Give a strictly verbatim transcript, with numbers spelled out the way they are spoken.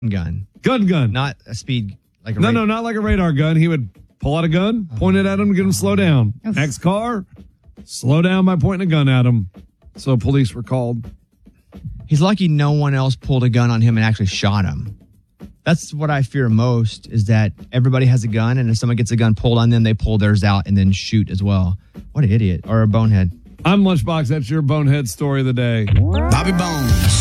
gun. Gun gun. Not a speed like a No, ra- no, not like a radar gun. He would pull out a gun, point it at him to get him to slow down. Next car, slow down by pointing a gun at him. So police were called. He's lucky no one else pulled a gun on him and actually shot him. That's what I fear most, is that everybody has a gun, and if someone gets a gun pulled on them, they pull theirs out and then shoot as well. What an idiot, or a bonehead. I'm Lunchbox. That's your bonehead story of the day. Bobby Bones.